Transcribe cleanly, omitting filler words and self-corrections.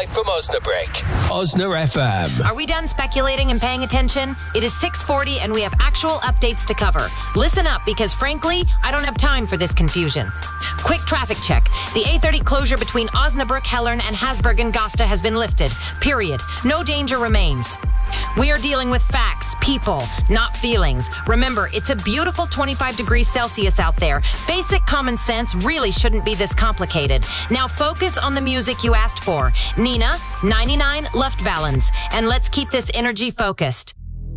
live from Osnabrück. Osna FM. Are we done speculating and paying attention? It is 6:40 and we have actual updates to cover. Listen up because frankly, I don't have time for this confusion. Quick traffic check. The A30 closure between Osnabrück, Hellern, and Hasbergen Gosta has been lifted. Period. No danger remains. We are dealing with facts, people, not feelings. Remember, it's a beautiful 25 degrees Celsius out there. Basic common sense really shouldn't be this complicated. Now focus on the music you asked for. Nina, 99 Luftballons. And let's keep this energy focused.